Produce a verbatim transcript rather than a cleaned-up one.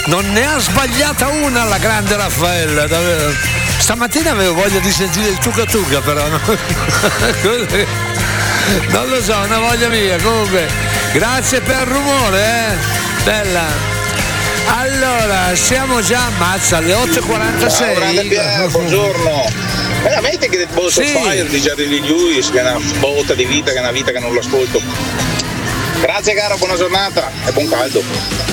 non ne ha sbagliata una la grande Raffaella, davvero. Stamattina avevo voglia di sentire il Tuca Tuca, però no? Non lo so, una voglia mia. Comunque, grazie per il rumore, eh? Bella. Allora, siamo già, ammazza, alle otto e quarantasei. Grande Pier, buongiorno. Veramente che boh, sì. Fire di Jerry Lee Lewis, che è una botta di vita, che è una vita che non lo ascolto. Grazie caro, buona giornata e buon caldo.